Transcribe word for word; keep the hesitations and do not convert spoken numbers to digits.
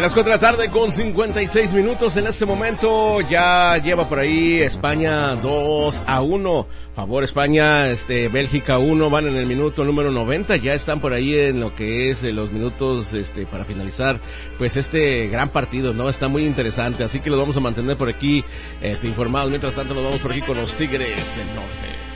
las cuatro de la tarde con cincuenta y seis minutos. En este momento ya lleva por ahí España dos a uno. Favor España, este Bélgica uno. Van en el minuto número noventa. Ya están por ahí en lo que es eh, los minutos este para finalizar pues este gran partido, ¿no? Está muy interesante, así que los vamos a mantener por aquí este informados. Mientras tanto nos vamos por aquí con los Tigres del Norte.